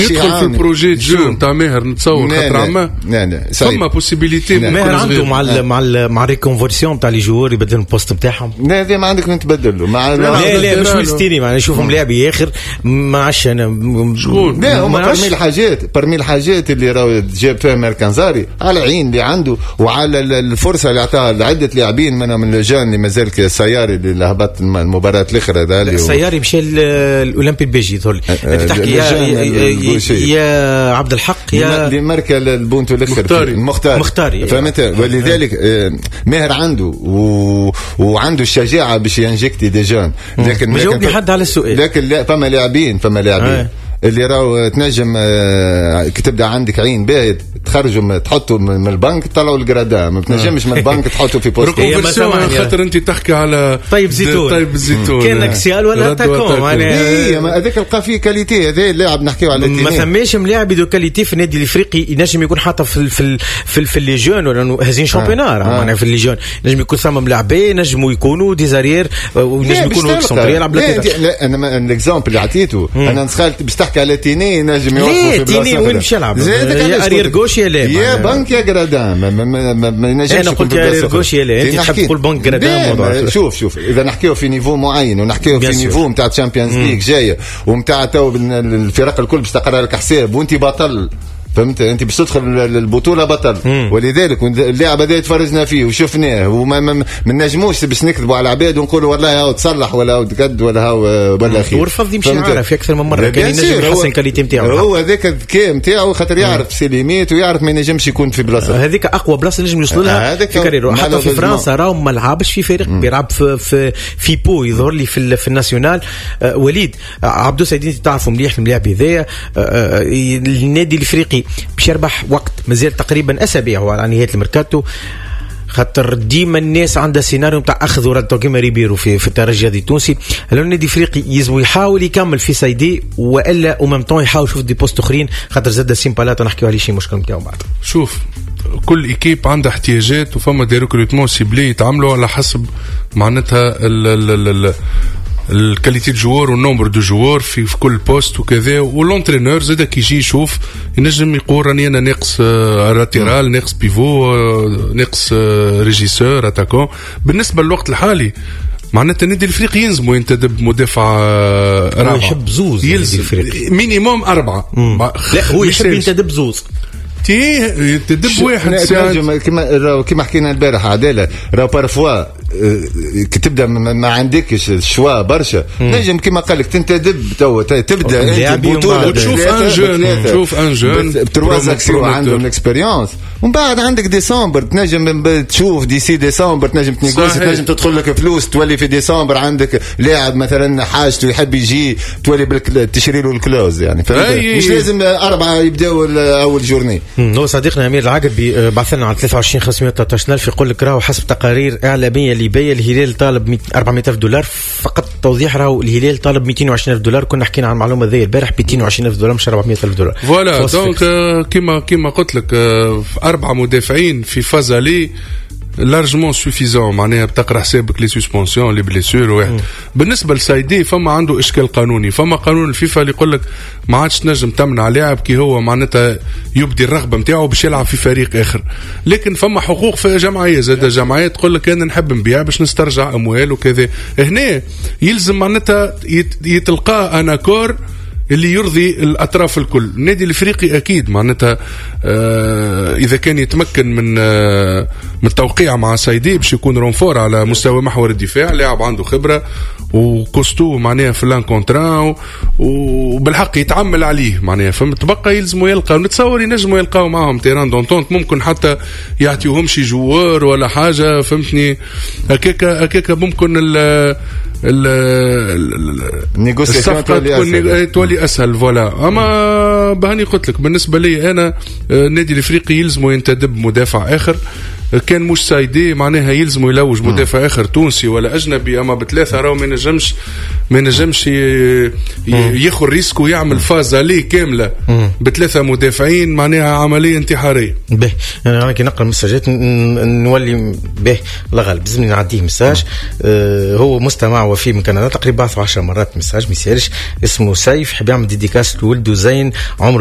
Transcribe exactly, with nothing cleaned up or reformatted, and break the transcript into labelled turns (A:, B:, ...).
A: يدخل في البروجي جو نتاع ماهر نتصور خاطر عما
B: لا لا
A: فما بوسيبيليتي
C: ماهر عنده مع ال مع ال مع الريكونفورسيون تاع لي جوور يبدل البوست نتاعهم.
B: لا هذا ما عندك نتبدلوا مع
C: لا لا مش مستني معناها نشوفهم لاعبي اخر ما عادش انا
B: شغل لا هما برمي الحاجات برمي الحاجات اللي راهو جاب فيها ميركانزاري على عين اللي عنده وعلى الفرصه اللي عطاها لعده لاعبين منهم من اللجان اللي مازال السياري اللي هبط المباراه الاخرى هذا اللي
C: السياري مشى الاولمبي بيجي ثول انت تحكي يا يا عبد الحق يا
B: اللي ماركه البونتو الاخر المختار
C: مختاري
B: فهمت ولذلك ماهر عنده و... وعنده الشجاعه باش ينجكتي دي جون
C: لكن ما جاوبني حد على السؤال
B: لكن لا فما لاعبين فما لاعبين اللي راهو تنجم كي تبدا عندك عين باهي تخرجوا تحطوا من البنك تطلعوا الجرادا ما تنجمش من البنك تحطوا في بوست
A: خاطر انت تحكي على
C: طيب زيتون
A: طيب زيتون
C: كان اكسيال ولا تاكوم
B: معناها هذاك القى فيه كاليتي هذا اللاعب نحكيو على
C: ما ثماش ملاعب دو كاليتي في النادي الافريقي ينجم يكون حتى في في في, في لي جون ولا هازين شامبيونار معناها في لي جون نجم يكون ثم ملاعبين نجموا يكونوا ديزارير ونجم يكونوا سونتريال يلعب
B: لا انا الاكزامبل اللي عطيته انا نسخلت باش تحكي على تيني نجم
C: يوقفوا في بلاصه تيني وين مشى يلعب يا ارير غوش يا لا
B: يا بنك يا جرادان ما نجمش
C: انا قلت يا ارير غوش يا لا انت تحب تقول بنك جرادان
B: شوف شوف اذا نحكيو في نيفو معين ونحكيو في نيفو نتاع تشامبيونز ليغ جايه ونتاع تو الفرق الكل باش تقرا لك حساب وانت بطل فهمت انت باش تدخل البطوله بطل مم. ولذلك اللاعب هذا تفرجنا فيه وشفناه وما ما نجموش باش نكذبوا على العباد ونقولوا والله هاو تصلح ولا هاو تقد ولا هاو ولا خير
C: ورفض يمشي عارف اكثر من مره كان ينجم يحسن كاليتي نتاعو
B: هو هذاك الذكاء نتاعو خاطر يعرف سيليميت ويعرف ما ينجمش يكون في بلاصه
C: هذيك اقوى بلاصه نجم يوصل لها في كاريرو حتى في فرنسا راهو ما لعبش في فريق بيلعب في في في بو يظهر لي في في الناسيونال آه وليد آه عبدو سعيدين تعرفوا مليح الملاعب هذايا آه النادي الافريقي باش يربح وقت مازال تقريبا اسابيع على نهايه الميركاتو خاطر ديما الناس عندها سيناريو نتاع اخذ ورد كيما ريبيرو في في الترجي التونسي. لو النادي الافريقي يزو يحاول يكمل في سايدي والا او ميم طون يحاول يشوف دي بوست اخرين خاطر زاد سيمبالات نحكيو عليه شي مشكل نتاعو بعد.
A: شوف كل ايكيب عندها احتياجات وفما دي ريكروتمون سيبلي يتعاملوا على حسب معناتها ال الكاليتي جوار والنمبر دو جوار في, في كل بوست وكذا والونترينور زاد كي يجي يشوف ينجم يقول راني انا ناقص لاتيرال ناقص بيفو ناقص ريجيسور اتاكون. بالنسبه للوقت الحالي معناتها النادي الافريقي ينزموا ينتدب مدافع رابع
C: يحب زوز
A: يلزم مينيموم اربعه
C: لا هو يحب ينتدب زوز
A: تي تدب واحد
B: كما كما حكينا البارح عداله راه بارفوا كي تبدا ما عندكش الشوا برشا نجم كما قال لك تنتدب تو تبدا انت بطوله
A: تشوف ان جون تشوف ان جون
B: ترواز اكسيون عندهم اكسبيريونس ومن بعد عندك ديسمبر تنجم تشوف ديسي ديسمبر تنجم تنيغوسي تنجم تدخل لك فلوس تولي في ديسمبر عندك لاعب مثلا حاجته يحب يجي تولي تشري له الكلوز يعني مش لازم اربعه يبداوا اول جورني.
C: هو صديقنا امير العقبي بعث لنا على ثلاثة وعشرين خمسمية وثلاثة عشر ألف يقول لك راهو حسب تقارير اعلاميه ليبيه الهلال طالب أربعمية ألف دولار فقط. توضيح راهو الهلال طالب مئتين وعشرين ألف دولار. كنا حكينا عن المعلومه ذي البارح مئتين وعشرين ألف دولار مش أربعمية ألف دولار.
A: فوالا دونك كيما كيما قلت لك اربعه مدافعين في فازالي لارجمون سوفيزون معناها بتقرا حسابك لي سسبونسيون لي بليسور واحد. بالنسبه لسايدي فما عنده اشكال قانوني فما قانون الفيفا اللي يقول لك ما عادش تنجم تمنع لاعب كي هو معناتها يبدي الرغبه نتاعو باش يلعب في فريق اخر. لكن فما حقوق في جمعيه زاد جمعيه تقول لك انا نحب نبيع باش نسترجع اموال وكذا. هنا يلزم معناتها يتلقى انا كور اللي يرضي الأطراف الكل. النادي الافريقي اكيد معناتها آه اذا كان يتمكن من آه من التوقيع مع سايدي باش يكون رونفور على مستوى محور الدفاع لاعب عنده خبره وكوستو معناها في لان كونترا وبالحق يتعمل عليه معناها فهمت. تبقى يلزموا يلقاو نتصور ينجموا يلقاو معهم تيران دونتونت ممكن حتى يعطيوهم شي جوار ولا حاجه فهمتني هكاكا هكاكا ممكن ال الصفقة تولي, تولي أسهل فوالا. أما بهني قلت لك بالنسبة لي أنا النادي الإفريقي يلزمه ينتدب مدافع آخر كان مش سايدي معناها يلزم يلوج مدافع اخر تونسي ولا اجنبي، اما بثلاثه راهو ما ينجمش ما ينجمش ياخذ ريسك ويعمل فازه ليه كامله بثلاثه مدافعين، معناها عمليه انتحاريه.
C: به انا كي نقرا المساجات نولي به الله غالب لازمني نعديه مساج. آه هو مستمع وفي من كندا تقريبا بعثوا عشر مرات مساج ما يسالش، اسمه سيف، حب يعمل ديديكاس لولده زين عمره